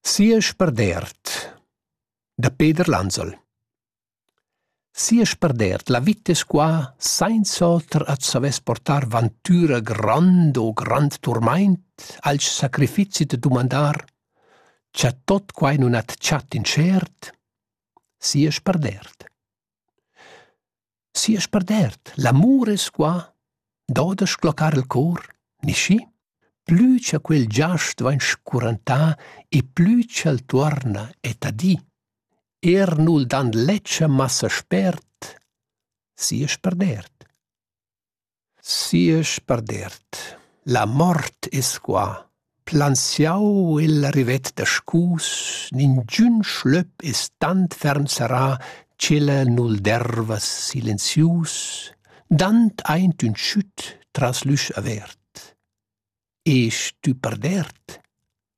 Sia sperdert, da Peter Lanzol. Sia sperdert, la vita es qua sainz oter at savess portar vantura grand o grand turmaint, als sacrifici de dumandar, c'ha tot quai nun at chat incert, sia sperdert. Sia sperdert, l'amur es qua, d'oda scloccar il cor, ni schi? Plü c'ha quel giast vain scurantà e plü c'el tuorna et a di. Nul dan leccia massa spert, sia sperdert. Sia sperdert, la mort es qua, plansiau ella rivet da scus, ningiun schlöp es tant ferm sarà, c'ella nul dervas silenzius, dant eint un schütt tras lüsch avert. Esch tu perdert,